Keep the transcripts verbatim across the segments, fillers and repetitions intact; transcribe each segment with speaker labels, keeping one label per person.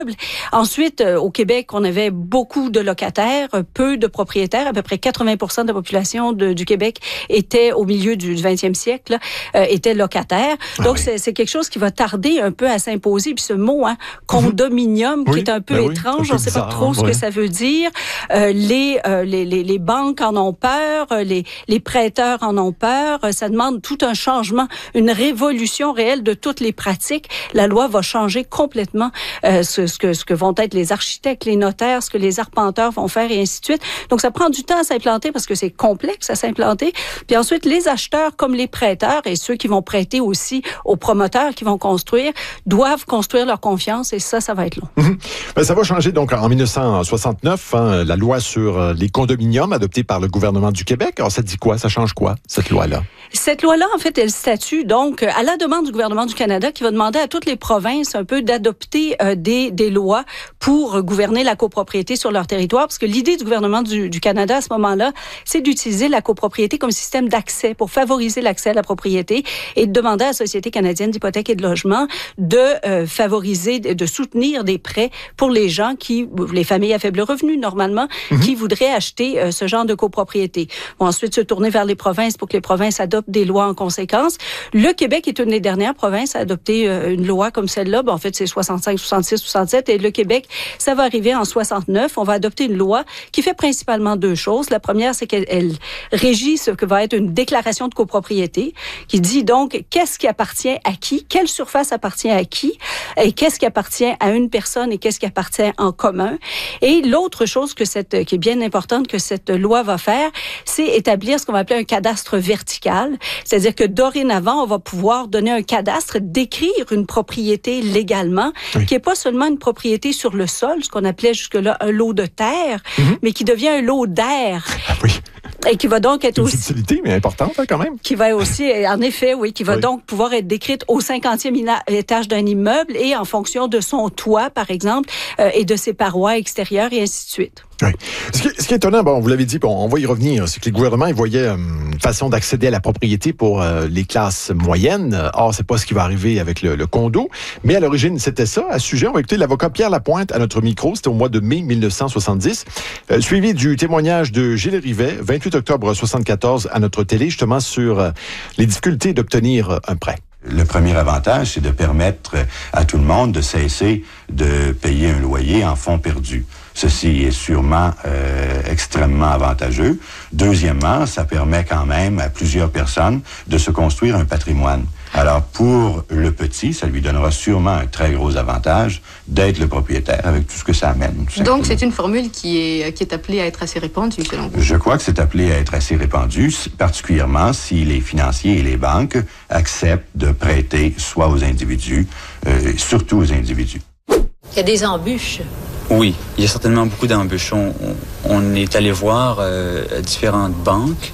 Speaker 1: Ensuite, euh, au Québec, on avait beaucoup de locataires, peu de propriétaires. À peu près quatre-vingts pour cent de la population de, du Québec était, au milieu du vingtième siècle, euh, était locataire.
Speaker 2: Ah
Speaker 1: Donc,
Speaker 2: oui.
Speaker 1: c'est, c'est quelque chose qui va tarder un peu à s'imposer. Puis ce mot, hein, condominium,
Speaker 2: oui,
Speaker 1: qui est un peu
Speaker 2: ben
Speaker 1: étrange,
Speaker 2: oui,
Speaker 1: on ne
Speaker 2: sait
Speaker 1: sait pas trop ce
Speaker 2: ouais.
Speaker 1: que ça veut dire. Euh, les, euh, les, les, les banques en ont peur, les, les prêteurs en ont peur. Ça demande tout un changement, une révolution réelle de toutes les pratiques. La loi va changer complètement euh, ce, ce, que, ce que vont être les architectes, les notaires, ce que les arpenteurs vont faire et ainsi de suite. Donc, ça prend du temps à s'implanter parce que c'est complexe à s'implanter. Puis ensuite, les acheteurs comme les prêteurs et ceux qui vont prêter aussi aux promoteurs qui vont construire doivent construire leur confiance et ça, ça va être long.
Speaker 2: Mmh. Ben, ça va changer donc en dix-neuf cent soixante-neuf, hein, la loi sur les condominiums adoptée par le gouvernement du Québec. Alors, ça dit quoi? Ça change quoi, cette loi-là?
Speaker 1: Cette loi-là, en fait, elle statue donc à la demande du gouvernement du Canada qui va demander à toutes les provinces un peu d'adopter euh, des, des lois pour gouverner la copropriété sur leur territoire. Parce que l'idée du gouvernement du, du Canada à ce moment-là, c'est d'utiliser la copropriété comme système d'accès pour favoriser l'accès à la propriété et de demander à la Société canadienne d'hypothèque et de logement de euh, favoriser, de soutenir des prêts pour les gens qui, les familles à faible revenu normalement, mm-hmm. qui voudraient acheter euh, ce genre de copropriété. Vont ensuite se tourner vers les provinces pour que les provinces adoptent des lois en conséquence. Le Québec est une des dernières provinces à adopter euh, une loi comme celle-là. Ben, en fait, c'est soixante-cinq, soixante-six, soixante-sept. Et le Québec, ça va arriver en soixante-neuf. On va adopter une loi qui fait principalement deux choses. La première, c'est qu'elle elle régit ce que va être une déclaration de copropriété qui dit donc qu'est-ce qui appartient à qui, quelle surface appartient à qui, et qu'est-ce qui appartient à une personne et qu'est-ce qui appartient en commun. Et l'autre chose que cette, qui est bien importante que cette loi va faire, c'est établir ce qu'on va appeler un cadastre vertical. C'est-à-dire que dorénavant, on va pouvoir donner un cadastre, décrire une propriété légalement, oui. qui n'est pas seulement une propriété sur le sol, ce qu'on appelait jusque-là un lot de terre, mm-hmm. mais qui devient un lot d'air.
Speaker 2: Ah oui.
Speaker 1: Et qui va donc être
Speaker 2: une
Speaker 1: aussi...
Speaker 2: subtilité, mais importante hein, quand même.
Speaker 1: Qui va aussi, en effet, oui, qui va oui. donc pouvoir être décrite au cinquantième étage d'un immeuble et en fonction de son toit, par exemple, euh, et de ses parois extérieures et ainsi de suite.
Speaker 2: Oui. Ce qui, ce qui est étonnant, bon, vous l'avez dit, bon, on va y revenir, c'est que les gouvernements ils voyaient euh, une façon d'accéder à la propriété pour euh, les classes moyennes. Or, c'est pas ce qui va arriver avec le, le condo. Mais à l'origine, c'était ça. À ce sujet, on va écouter l'avocat Pierre Lapointe à notre micro. C'était au mois de mai dix-neuf cent soixante-dix. Euh, suivi du témoignage de Gilles Rivet, vingt-huit octobre soixante-quatorze, à notre télé, justement sur euh, les difficultés d'obtenir un prêt.
Speaker 3: Le premier avantage, c'est de permettre à tout le monde de cesser de payer un loyer en fonds perdus. Ceci est sûrement euh, extrêmement avantageux. Deuxièmement, ça permet quand même à plusieurs personnes de se construire un patrimoine. Alors, pour le petit, ça lui donnera sûrement un très gros avantage d'être le propriétaire avec tout ce que ça amène.
Speaker 4: Donc, c'est une formule qui est, qui est appelée à être assez répandue, selon vous?
Speaker 3: Je crois que c'est appelé à être assez répandu, particulièrement si les financiers et les banques acceptent de prêter soit aux individus, euh, surtout aux individus.
Speaker 5: Il y a des embûches.
Speaker 6: Oui, il y a certainement beaucoup d'embûches. On, on est allé voir euh, différentes banques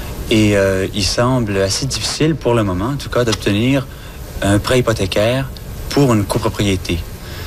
Speaker 6: et euh, il semble assez difficile pour le moment, en tout cas, d'obtenir un prêt hypothécaire pour une copropriété.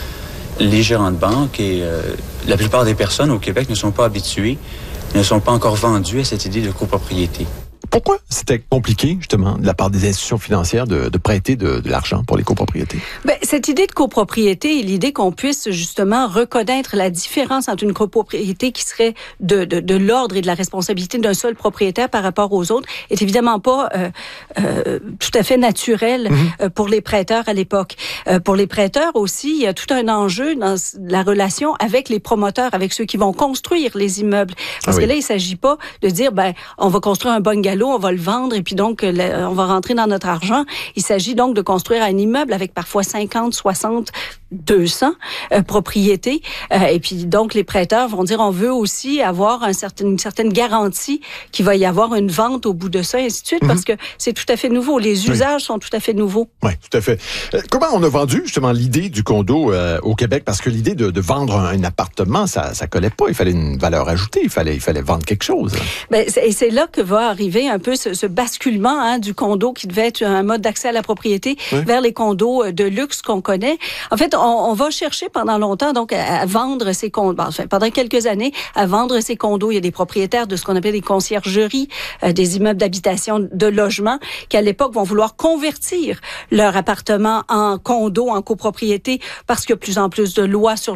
Speaker 6: Les gérants de banque et euh, la plupart des personnes au Québec ne sont pas habitués, ne sont pas encore vendus à cette idée de copropriété.
Speaker 2: Pourquoi c'était compliqué, justement, de la part des institutions financières de, de prêter de, de l'argent pour les copropriétés?
Speaker 1: Ben, cette idée de copropriété et l'idée qu'on puisse, justement, reconnaître la différence entre une copropriété qui serait de, de, de l'ordre et de la responsabilité d'un seul propriétaire par rapport aux autres est évidemment pas euh, euh, tout à fait naturelle mm-hmm. euh, pour les prêteurs à l'époque. Euh, pour les prêteurs aussi, il y a tout un enjeu dans la relation avec les promoteurs, avec ceux qui vont construire les immeubles. Parce ah oui. que là, il s'agit pas de dire, ben, on va construire un bungalow, on va le vendre et puis donc on va rentrer dans notre argent. Il s'agit donc de construire un immeuble avec parfois cinquante, soixante, deux cents euh, propriétés. Euh, et puis donc les prêteurs vont dire on veut aussi avoir un certain, une certaine garantie qu'il va y avoir une vente au bout de ça et ainsi de suite mm-hmm. parce que c'est tout à fait nouveau. Les usages oui. sont tout à fait nouveaux.
Speaker 2: Oui, tout à fait. Euh, comment on a vendu justement l'idée du condo euh, au Québec? Parce que l'idée de, de vendre un, un appartement, ça ça collait pas. Il fallait une valeur ajoutée. Il fallait, il fallait vendre quelque chose.
Speaker 1: Ben, c'est, et c'est là que va arriver un peu ce, ce basculement hein, du condo qui devait être un mode d'accès à la propriété oui. vers les condos de luxe qu'on connaît. En fait, on, on va chercher pendant longtemps donc à, à vendre ces condos. Enfin, pendant quelques années, à vendre ces condos. Il y a des propriétaires de ce qu'on appelle des conciergeries, euh, des immeubles d'habitation de logement, qui à l'époque vont vouloir convertir leur appartement en condo, en copropriété, parce qu'il y a de plus en plus de lois sur